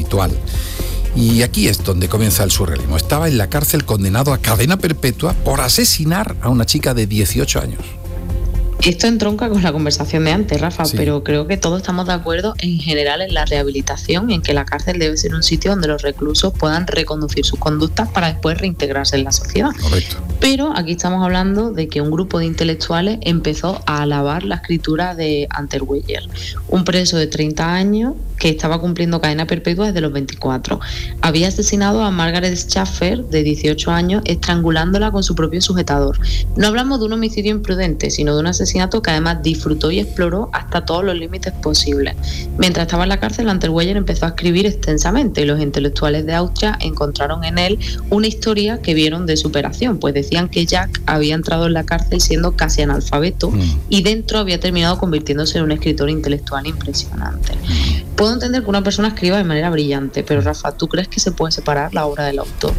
intelectual. Y aquí es donde comienza el surrealismo. Estaba en la cárcel condenado a cadena perpetua por asesinar a una chica de 18 años. Esto entronca con la conversación de antes, Rafa, Sí. pero creo que todos estamos de acuerdo en general en la rehabilitación y en que la cárcel debe ser un sitio donde los reclusos puedan reconducir sus conductas para después reintegrarse en la sociedad. Correcto. Pero aquí estamos hablando de que un grupo de intelectuales empezó a alabar la escritura de Unterweger, un preso de 30 años que estaba cumpliendo cadena perpetua desde los 24. Había asesinado a Margaret Schaffer, de 18 años, estrangulándola con su propio sujetador. No hablamos de un homicidio imprudente, sino de un asesinato que además disfrutó y exploró hasta todos los límites posibles. Mientras estaba en la cárcel, Unterweger empezó a escribir extensamente y los intelectuales de Austria encontraron en él una historia que vieron de superación, pues decían que Jack había entrado en la cárcel siendo casi analfabeto y dentro había terminado convirtiéndose en un escritor intelectual impresionante. Puedo entender que una persona escriba de manera brillante, pero Rafa, ¿tú crees que se puede separar la obra del autor?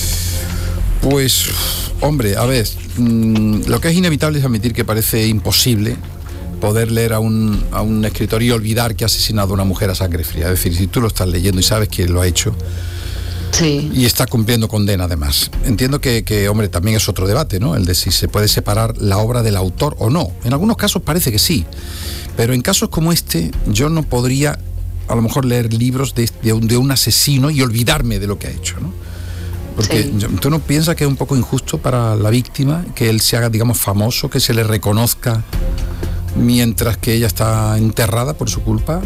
Pues, hombre, a ver, lo que es inevitable es admitir que parece imposible poder leer a un escritor y olvidar que ha asesinado a una mujer a sangre fría. Es decir, si tú lo estás leyendo y sabes que lo ha hecho, sí, y está cumpliendo condena además. Entiendo que, hombre, también es otro debate, ¿no? El de si se puede separar la obra del autor o no. En algunos casos parece que sí, pero en casos como este yo no podría a lo mejor leer libros de un asesino y olvidarme de lo que ha hecho, ¿no? Porque sí. ¿tú no piensas que es un poco injusto para la víctima que él se haga, digamos, famoso, que se le reconozca mientras que ella está enterrada por su culpa?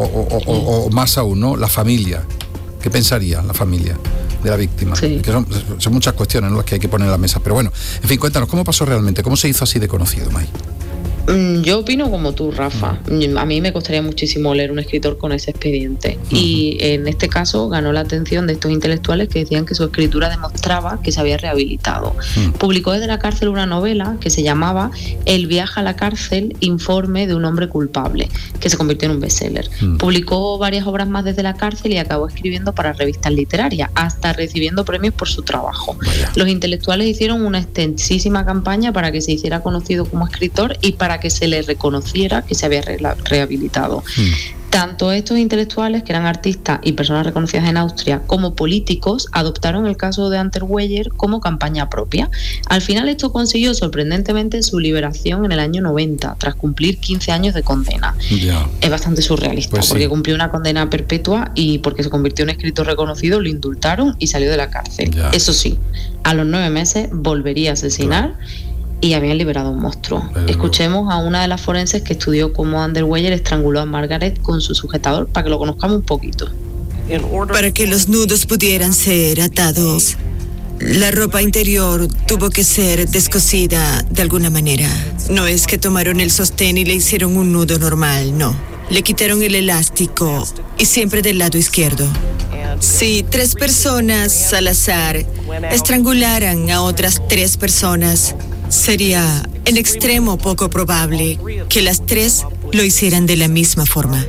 O más aún, ¿no? La familia. ¿Qué pensaría la familia de la víctima? Sí. Que son muchas cuestiones, ¿no?, las que hay que poner en la mesa. Pero bueno, en fin, cuéntanos, ¿cómo pasó realmente? ¿Cómo se hizo así de conocido, May? Yo opino como tú, Rafa. A mí me costaría muchísimo leer un escritor con ese expediente. Y en este caso ganó la atención de estos intelectuales que decían que su escritura demostraba que se había rehabilitado. Publicó desde la cárcel una novela que se llamaba El viaje a la cárcel, informe de un hombre culpable, que se convirtió en un bestseller. Publicó varias obras más desde la cárcel y acabó escribiendo para revistas literarias, hasta recibiendo premios por su trabajo. Los intelectuales hicieron una extensísima campaña para que se hiciera conocido como escritor y para que se le reconociera que se había rehabilitado. Tanto estos intelectuales, que eran artistas y personas reconocidas en Austria, como políticos, adoptaron el caso de Unterweger como campaña propia. Al final esto consiguió sorprendentemente su liberación en el año 90, tras cumplir 15 años de condena. Es bastante surrealista, pues sí, porque cumplió una condena perpetua y porque se convirtió en escritor reconocido, lo indultaron y salió de la cárcel. Eso sí, a los 9 meses volvería a asesinar. Y habían liberado a un monstruo. Escuchemos a una de las forenses que estudió cómo Unterweger estranguló a Margaret con su sujetador para que lo conozcamos un poquito. Para que los nudos pudieran ser atados, la ropa interior tuvo que ser descosida de alguna manera. No es que tomaron el sostén y le hicieron un nudo normal, no. Le quitaron el elástico y siempre del lado izquierdo. Si 3 personas al azar estrangularan a otras 3 personas, sería en extremo poco probable que las 3 lo hicieran de la misma forma.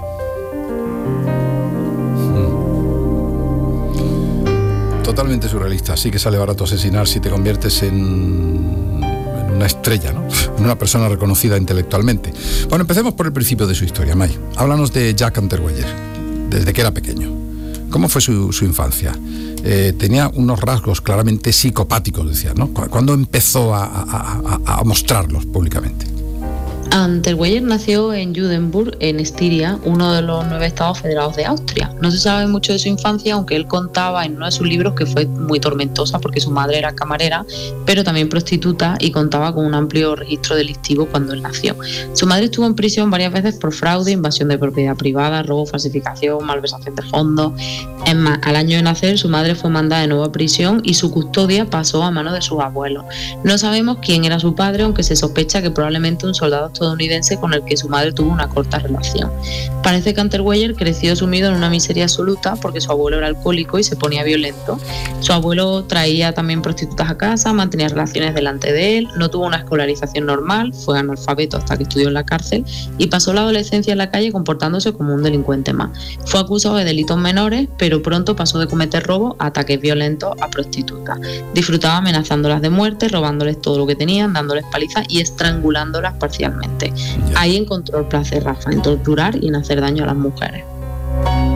Totalmente surrealista. Sí que sale barato asesinar si te conviertes en una estrella, ¿no? En una persona reconocida intelectualmente. Bueno, empecemos por el principio de su historia, May. Háblanos de Jack Unterweger, desde que era pequeño. ¿Cómo fue su infancia? Tenía unos rasgos claramente psicopáticos, decía, ¿no? ¿Cuándo empezó a mostrarlos públicamente? Unterweger nació en Judenburg, en Estiria, uno de los 9 estados federados de Austria. No se sabe mucho de su infancia, aunque él contaba en uno de sus libros que fue muy tormentosa porque su madre era camarera, pero también prostituta, y contaba con un amplio registro delictivo cuando él nació. Su madre estuvo en prisión varias veces por fraude, invasión de propiedad privada, robo, falsificación, malversación de fondos. Es más, al año de nacer su madre fue mandada de nuevo a prisión y su custodia pasó a manos de sus abuelos. No sabemos quién era su padre, aunque se sospecha que probablemente un soldado estadounidense con el que su madre tuvo una corta relación. Parece que Unterweger creció sumido en una miseria absoluta porque su abuelo era alcohólico y se ponía violento. Su abuelo traía también prostitutas a casa, mantenía relaciones delante de él, no tuvo una escolarización normal, fue analfabeto hasta que estudió en la cárcel y pasó la adolescencia en la calle comportándose como un delincuente más. Fue acusado de delitos menores, pero pronto pasó de cometer robos a ataques violentos a prostitutas. Disfrutaba amenazándolas de muerte, robándoles todo lo que tenían, dándoles palizas y estrangulándolas parcialmente. Ahí encontró el placer, Rafa, en torturar y en hacer daño a las mujeres.